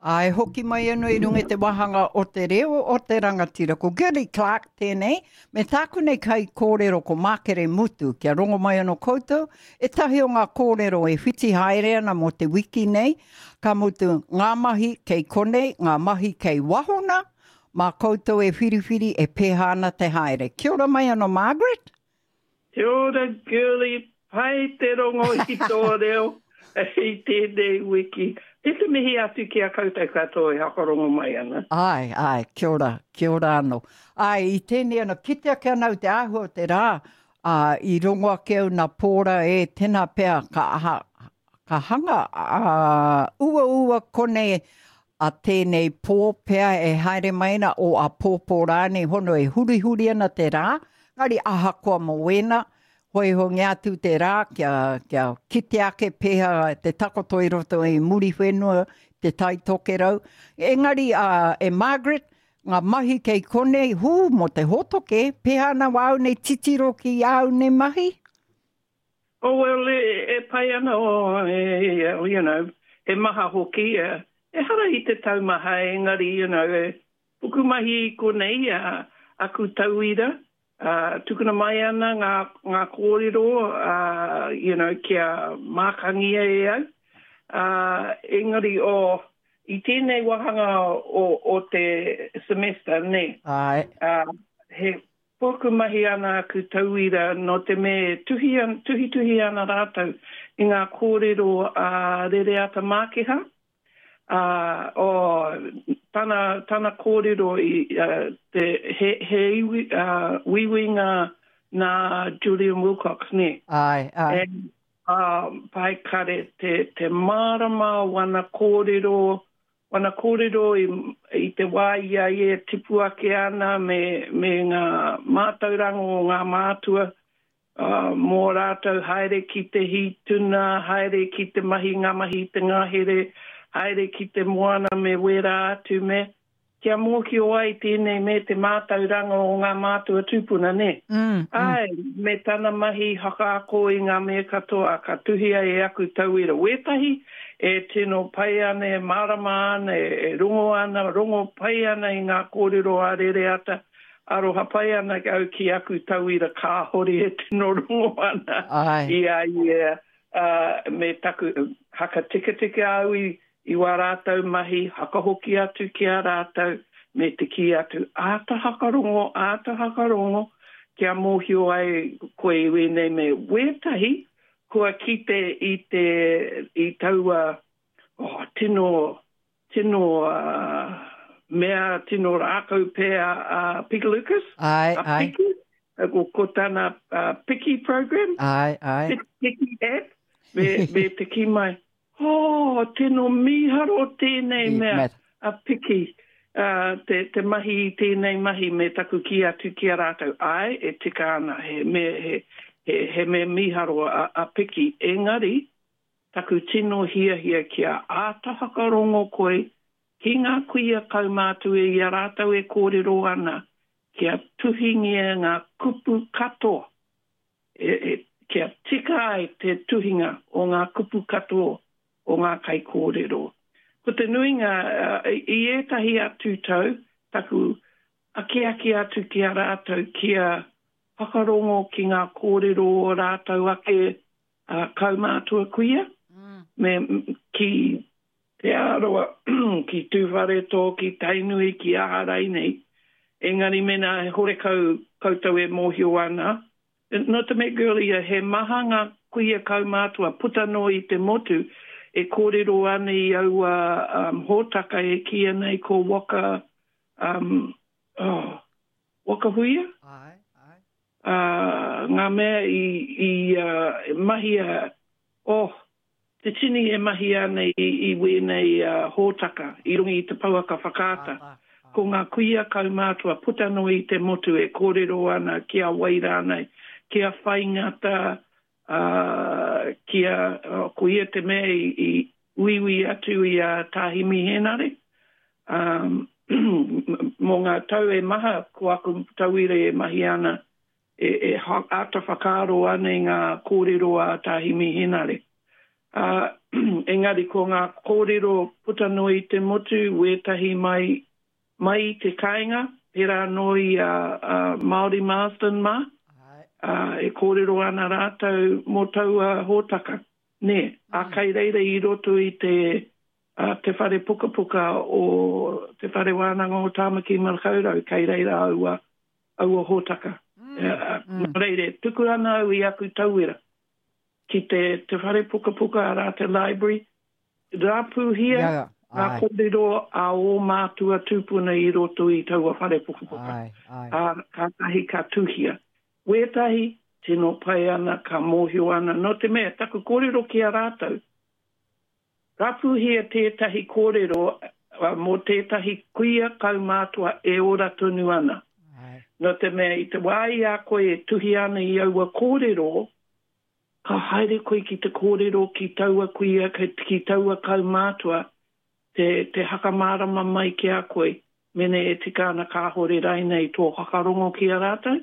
Ai hoki mai anu I runga te wahanga o te reo o te rangatira. Ko Gary Clark tēnei, me tāku nei kai kōrero ko Mākere Mutu, kia rongo mai anu koutou, e tahi o ngā kōrero e whiti haere ana mo te wiki nei, ka mutu ngā mahi kei konei, ngā mahi kei wahona, mā koutou e whiriwhiri e pēhana te haere. Kia ora mai anu, Margaret? Kia ora, girly, pai te rongo I tō reo, I tēnei wiki. E te mihi atu ki a koutou katoa I hakarongo mai ana. Ai, kia ora anō. Ai, I tēnei ana, kitea kia nau te āhua te rā, I rongo ake au nā pōra e tēnā pēr ka hanga ua kone a tēnei pō pēr e haere maina o a pōpōrāne hono e huri ana te rā, ngari aha koa mo wena, hoi hongi atu te rā, kia kite ake pēha te takoto I roto I muri whenua, te tai toke rau. Engari, e Margaret, ngā mahi kei konei, mo te hotoke, pēha na wau nei titiro ki au nei mahi? Oh, well, e pai ana o, you know, e maha hoki, e hara I te taumaha, engari, you know, pukumahi konei, aku tauira, tukuna mai ana ngā kōrero, you know, kia mākangia e au. Engari I tēnei wahanga o te semester, ne? Ai. He pukumahi ana aku tauira no te me tuhi ana rātou I ngā kōrero rereata mākeha. O tana kōrero I he iwi ngā Julian Wilcox, ne? Ai. And pai kare te marama wana kōrero I te wāia e tipu ake ana me ngā mātaurango o ngā mātua, mō rātou haere ki te hituna, haere ki te mahi ngā mahi te ngahere, haere ki te moana me wera atu me. Kia mōki o ai tēnei me te mātauranga o ngā mātua tūpuna, ne? Ai, me tana mahi hakaako I ngā mea katoa, ka tuhia e aku tauira wetahi, e tino pai ana, e marama ana, e rongo pai ana I ngā kōrero a rereata, aroha pai ana au ki aku tauira kāhori e tino rongo ana. Ai. Me taku haka tika au I wā rātou mahi, hakahoki atu ki a rātou, me te ki atu, āta hakarongo, kia mōhio ai koe I wēnei me wētahi, kua kite I taua tino mea tino rākau pēr Pika Lucas. Ai. Piki, ko tāna Piki program. Ai. Piki app, me te ki mai. Tino miharo tēnei mea, a Piki, te mahi tēnei mahi me taku ki atu ki a rātou. Ai, e tika ana, he me miharo a Piki. Engari, taku tino hia kia ātahaka rongo koe, ki ngā kuia kaumātu I a rātou e kōrero ana, kia tuhingia ngā kupu katoa. Kia tika ai te tuhinga o ngā kupu katoa. O ngā kai kōrero. Ko te nuinga, I etahi atu tau, taku ake atu ki a rātou kia whakarongo ki ngā kōrero o rātou ake kaumātua kuia. Me ki te aroa, ki tūwhareto, ki tainui, ki aharai nei. Engari mena hore koutou e mōhio ana. No te me girly, he maha ngā kuia kaumātua puta no I te motu, e kōrero ana I au hōtaka e kia nei ko waka huia. Ai. Ngā mea I mahia, te tini e mahia nei I wēnei hōtaka, I rungi I te pauaka whakaata. Ko ngā kuia kaumātua puta no I te motu e kōrero ana kia waira nei, kia whaingata, kia kuia te mea I uiwi atu I a tāhimi henare. Mō ngā tau e maha, ko aku tauire e mahi ana, ata whakaro ane ngā kōrero a tāhimi henare. engari ko ngā kōrero putanui te motu, wētahi mai te kāinga, pera noi Māori Marsden mā, e kōrero ana rātou mō taua hōtaka. Ne, a kai reira I roto I te whare puka puka o te whare wānanga o Tāmaki Marakaurau, kai reira aua hōtaka. Reire, tuku ana au I aku tauira. Ki te whare puka puka a rā te library, rāpū hia, ngā kōrero a o mātua tūpuna I roto I taua whare puka puka. Ka tahi ka tūhia. Wētahi, tino pai ana, ka mōhio ana. No te mea, taku kōrero ki a rātau. Rāpū hia tētahi kōrero mō tētahi kuia kaumātua e ora tonu ana. No te mea, I te wai a koe e tuhi ana I aua kōrero, ka haere koe ki te kōrero ki taua kuia, ki taua kaumātua, te hakamārama mai ki a koe, mene e tikana ka hore rai nei tō hakarongo ki a rātou.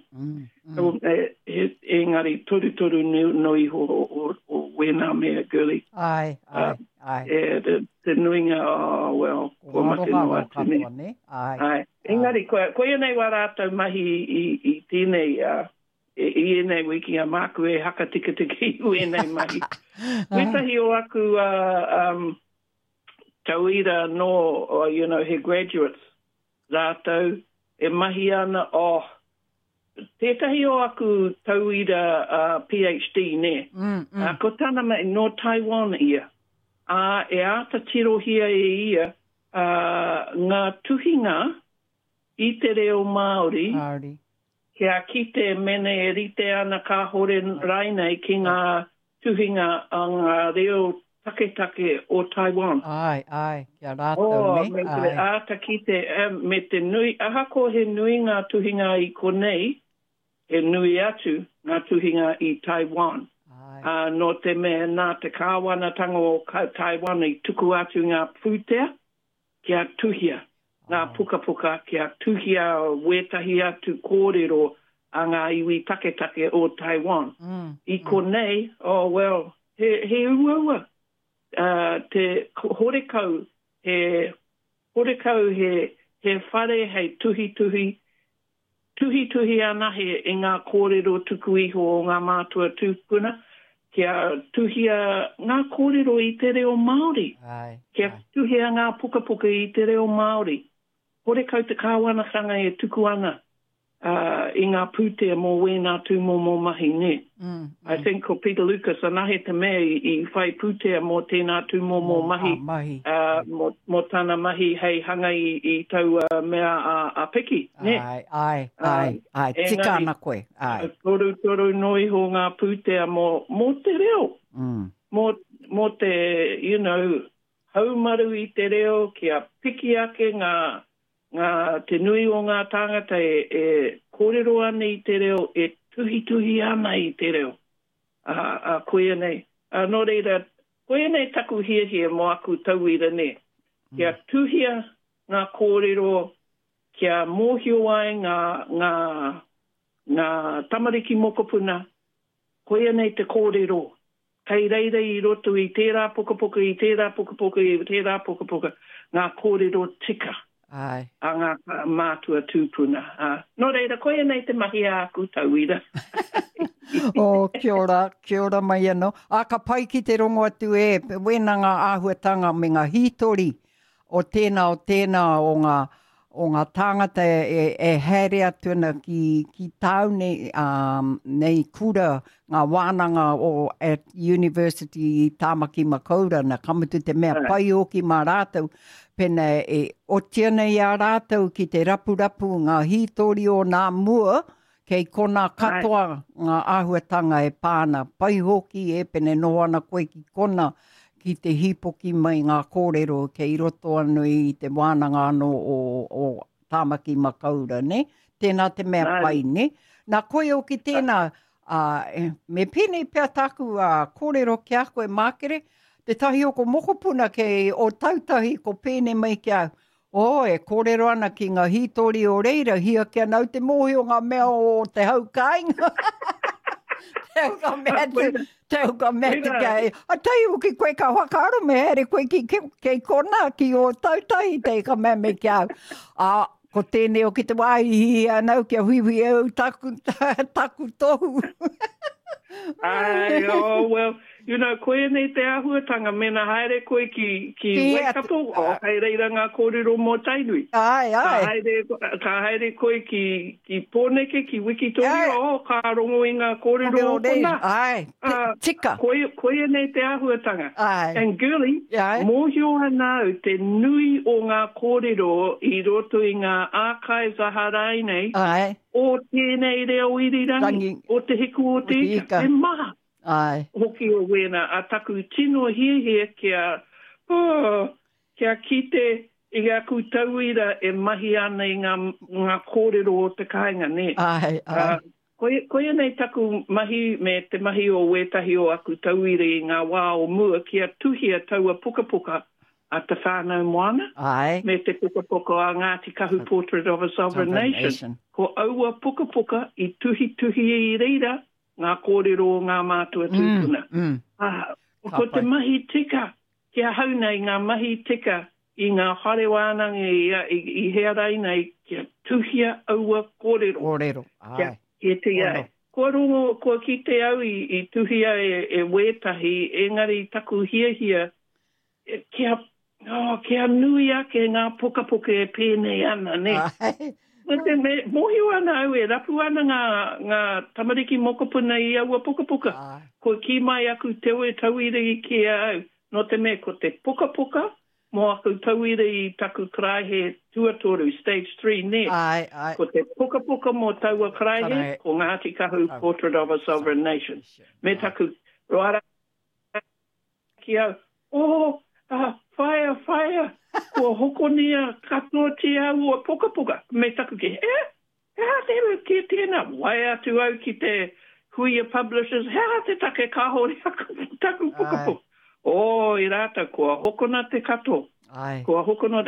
Engari, toru no Iho o wena mea girly. Ai. Te nuinga, ko mate noa tine. Ai. Engari, koe nei wa rātou mahi I tēnei, I enei wiki a māku e haka tika I enei mahi. Wetahi o aku tauira no, he graduates rātou, e mahi ana tētahi o aku tauira PhD ne. Ko tāna mai no Taiwan ia. E āta tirohia e ia ngā tuhinga I te reo Māori. Kia kite mene e rite ana ka hore rai nei ki ngā tuhinga a ngā reo take o Taiwan. Ai, kia rātou me te āta kite, me te nui, ahako he nui ngā tuhinga I konei, he nui atu ngā tuhinga I Taiwan. No te mea nā te kāwanatanga o Taiwan I tuku atu ngā pūtea, kia tuhia. Ngā puka puka kia tuhia wētahi atu kōrero a ngā iwi take o Taiwan. I konei, he uaua. Te horekau, he whare hei tuhi ana he ngā kōrero tuku iho o ngā mātua tūpuna. Kia tuhia ngā kōrero I te reo Māori. Kia tuhia ngā puka puka I te reo Māori. Hore kau te kāwanatanga e tuku ana I ngā pūtea mō wēnā tū mō mahi ne. I think ko Peter Lucas anahe te mea I whai pūtea mō tēnā tū mō mahi. Mō tāna mahi hei hanga I tau mea a peki. Ne? Ai. Tika ana koe. Toru noi ho ngā pūtea mō te reo. Mō te, haumaru I te reo kia piki ake ngā te nui o ngā tāngata e kōrero ana I te reo, e tuhi ana I te reo. Koe nei. Nō reira, koe nei taku hia mo aku tauira ne. Kia tuhia ngā kōrero, kia mōhio ai ngā tamariki mokopuna, koe nei te kōrero. Kei reira I roto I tērā pukapuka, I tērā pukapuka, ngā kōrero tika. A ngā mātua tūpuna. Nō reira, koe nei te mahi a aku tauira. Kia ora mai anō. Ka pai ki te rongo atu wēnā ngā āhuatanga me ngā hītori o tēnā o ngā tāngata e here atu ana ki tāu nei kura ngā wānanga at University I Tāmaki Makaurau na kamutu te mea pai oki mā rātou pena o tia nei a rātou ki te rapurapu ngā hītori o nā mua kei kona katoa ngā āhuatanga e pāna pai hoki pene noana koe ki kona ki te hipoki mai ngā kōrero kei roto anu I te wānanga anō o Tāmaki Makaurau, ne? Tēnā te mea pai, ne? Nā koe o ki tēnā, me pēnei pēr tāku kōrero ki a koe mākere, te tahi o ko mokopuna kei o tautahi ko pēnei mai ki au. E kōrero ana ki ngā hītori o reira, hia kia nau te mōhi o ngā mea o te haukainga. Tau ka mea te kai. A tai uki koe ka whakaaro me here koe ki kona ki o tautahi te ka mea me kia. Ko tēnei o ki te waihi anau kia huiwi au taku tohu. Well, you know, koe nei te ahuatanga, mena haere koe ki Waikato, hei reira ngā kōrero mō tainui. Ai. Ka haere koe ki Pōneke, ki Wikitori, ka rongo i ngā kōrero mō kona. Ai, tika. Koe nei te ahuatanga. Ai. And girly, mōhio anau te nui o ngā kōrero i roto i ngā archives a harai nei. Ai. O tēnei reo irirangi, o te hiku o te ika, e maha. Ai. Hoki o wena, a taku tino hie kia kite i aku tauira e mahi ana i ngā kōrero o te kāinga, ne? Ai. Koia nei taku mahi me te mahi o wetahi o aku tauira i ngā wā o mua kia tuhia taua puka a te whānau moana. Ai. Me te puka a Ngāti Kahu Portrait of a Sovereign Nation. Ko aua puka i tuhi i reira ngā kōrero o ngā mātua tūpuna. Ko te mahi tika, kia hau nei ngā mahi tika i ngā whare wānanga i hea rei nei kia tuhia aua kōrero. Kōrero, ai. Kia te ai. Kua rongo, kua ki te au i tuhia e wētahi, engari taku hia, kia nui ake ngā puka e pēnei ana, ne? Mohio ana au e rapu ana ngā tamariki mokopuna i aua puka. Ko ki mai aku te oe tauira i kia au. No te me, ko te puka, mo aku tauira i taku kraihe tuatoru, stage 3, ne? Ai. Ko te puka mo taua kraihe, ko Ngāti Kahu Portrait of a Sovereign Nation. Me taku roara ki au, whaia, kua hokonia katoa te au o puka. Me taku ki, tewa ki tēnā, wai atu au ki te Huia Publishers, te take kahore taku puka. I rata, kua hokona te kato. Ai. Kua hokona,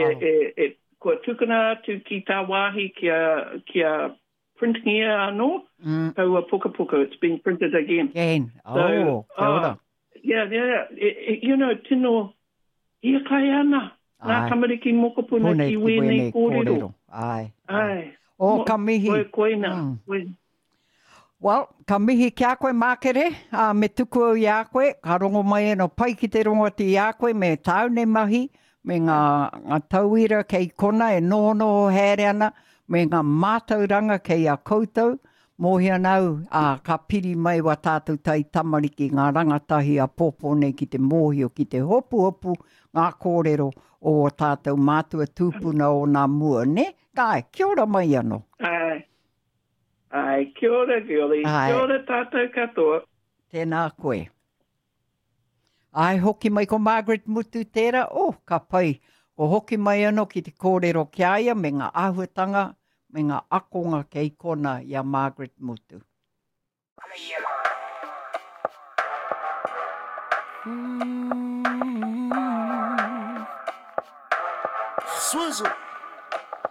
kua tukuna atu ki tā wāhi kia printing ia anō, taua puka. It's been printed again. Kia ora. Yeah. You know, tino, ia kai ana. Nā tamariki mokopuna ki wēnei kōrero. Ai. Ka mihi. Koina. Well, ka mihi kia koe mākere, me tuku au i a koe, ka rongo mai no pai ki te rongo ti i a koe, me tāu nei mahi, me ngā tauira kei kona e noho here ana, me ngā mātauranga kei a koutou, mōhia nau ka piri mai wa tātou tai tamariki ngā rangatahi a pōpone ki te mōhio, ki te hopu ngā kōrero o tātou mātua tūpuna o nā mua, ne? Kai, kia ora mai anō. Ai, kia ora, Girly. Kia ora tātou katoa. Tēnā koe. Ai, hoki mai ko Margaret Mutu tērā, ka pai. Ko hoki mai anō ki te kōrero ki aia, me ngā āhuatanga, me ngā akonga kei kona i a Margaret Mutu. Swizzle.